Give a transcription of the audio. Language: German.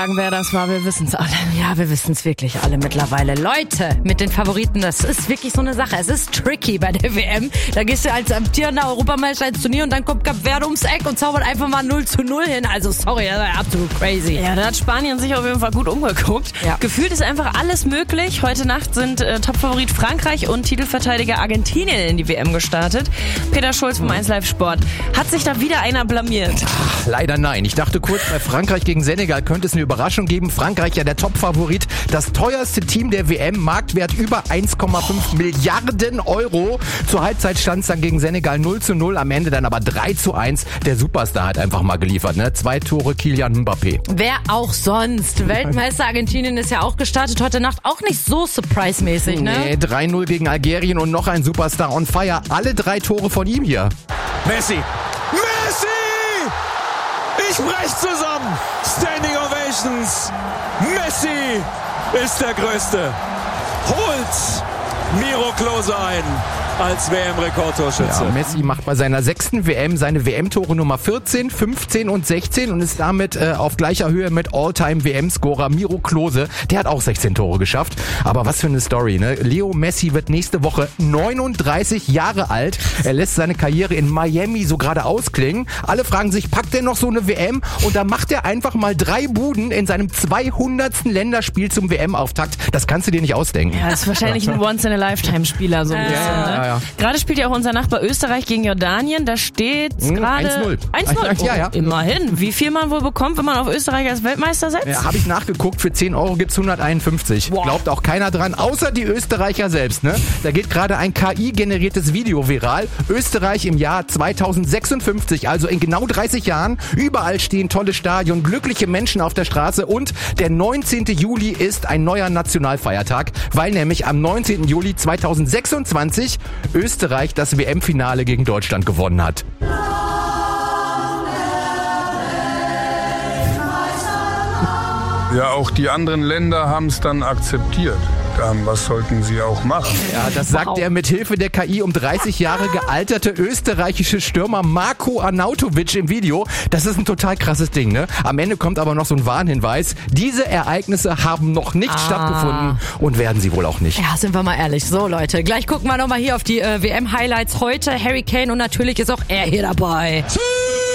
Wer das war, wir wissen es alle. Ja, wir wissen es wirklich alle mittlerweile. Leute, mit den Favoriten, das ist wirklich so eine Sache. Es ist tricky bei der WM. Da gehst du als amtierender Europameister ins Turnier und dann kommt Kap Verde ums Eck und zaubert einfach mal 0:0 hin. Also sorry, das war absolut crazy. Ja, da hat Spanien sich auf jeden Fall gut umgeguckt. Ja. Gefühlt ist einfach alles möglich. Heute Nacht sind Topfavorit Frankreich und Titelverteidiger Argentinien in die WM gestartet. Peter Schulz vom 1Live Sport. Hat sich da wieder einer blamiert? Ach, leider nein. Ich dachte kurz, bei Frankreich gegen Senegal könnte es eine Überraschung geben. Frankreich ja der Topfavorit. Das teuerste Team der WM. Marktwert über 1,5 Milliarden Euro. Zur Halbzeit stand es dann gegen Senegal 0:0. Am Ende dann aber 3:1. Der Superstar hat einfach mal geliefert. Ne? 2 Tore Kylian Mbappé. Wer auch sonst. Weltmeister Argentinien ist ja auch gestartet. Heute Nacht auch nicht so surprise-mäßig, ne? Nee, 3:0 gegen Algerien und noch ein Superstar on fire. Alle 3 Tore von ihm hier. Messi! Ich brech zusammen! Standing Ovations! Messi ist der Größte! Holt Miro Klose ein als WM-Rekordtorschütze. Ja, Messi macht bei seiner 6. WM seine WM-Tore Nummer 14, 15 und 16 und ist damit auf gleicher Höhe mit All-Time-WM-Scorer Miro Klose. Der hat auch 16 Tore geschafft. Aber was für eine Story, ne? Leo Messi wird nächste Woche 39 Jahre alt. Er lässt seine Karriere in Miami so gerade ausklingen. Alle fragen sich, packt er noch so eine WM? Und da macht er einfach mal 3 Buden in seinem 200. Länderspiel zum WM-Auftakt. Das kannst du dir nicht ausdenken. Ja, das ist wahrscheinlich ein Once-in-a-Lifetime-Spieler so ein bisschen. Ja. Gerade spielt ja auch unser Nachbar Österreich gegen Jordanien. Da steht gerade 1:0. 1:0. Ja. Immerhin. Wie viel man wohl bekommt, wenn man auf Österreich als Weltmeister setzt? Ja, habe ich nachgeguckt. Für 10 Euro gibt's 151. Wow. Glaubt auch keiner dran, außer die Österreicher selbst. Ne? Da geht gerade ein KI-generiertes Video viral. Österreich im Jahr 2056, also in genau 30 Jahren. Überall stehen tolle Stadien, glückliche Menschen auf der Straße und der 19. Juli ist ein neuer Nationalfeiertag, weil nämlich am 19. Juli 2026 Österreich das WM-Finale gegen Deutschland gewonnen hat. Ja, auch die anderen Länder haben es dann akzeptiert. Was sollten sie auch machen? Ja, das sagt der mit Hilfe der KI um 30 Jahre gealterte österreichische Stürmer Marko Arnautovic im Video. Das ist ein total krasses Ding, ne? Am Ende kommt aber noch so ein Warnhinweis. Diese Ereignisse haben noch nicht stattgefunden und werden sie wohl auch nicht. Ja, sind wir mal ehrlich. So, Leute, gleich gucken wir nochmal hier auf die WM-Highlights heute. Harry Kane und natürlich ist auch er hier dabei.